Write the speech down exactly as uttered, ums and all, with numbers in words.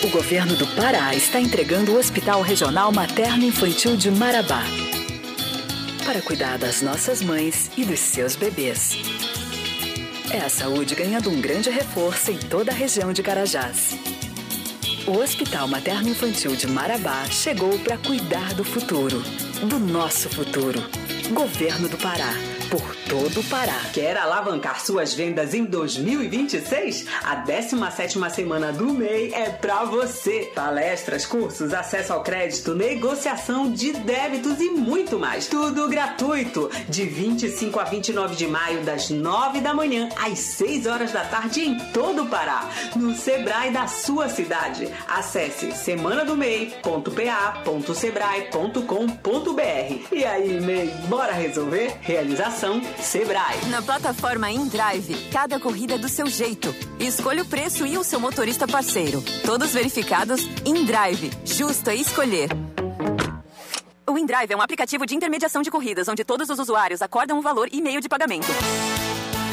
O governo do Pará está entregando o Hospital Regional Materno Infantil de Marabá para cuidar das nossas mães e dos seus bebês. É a saúde ganhando um grande reforço em toda a região de Carajás. O Hospital Materno Infantil de Marabá chegou para cuidar do futuro, do nosso futuro. Governo do Pará, por todo o Pará. Quer alavancar suas vendas em dois mil e vinte e seis? A décima sétima semana do M E I é pra você. Palestras, cursos, acesso ao crédito, negociação de débitos e muito mais. Tudo gratuito. De vinte e cinco a vinte e nove de maio, das nove da manhã às seis horas da tarde em todo o Pará. No Sebrae da sua cidade. Acesse semana do m e i ponto p a ponto sebrae ponto com ponto b r. E aí, M E I, bora resolver? Realização Sebrae. Na plataforma InDrive, cada corrida é do seu jeito. Escolha o preço e o seu motorista parceiro. Todos verificados. InDrive. Justo é escolher. O InDrive é um aplicativo de intermediação de corridas, onde todos os usuários acordam um valor e meio de pagamento.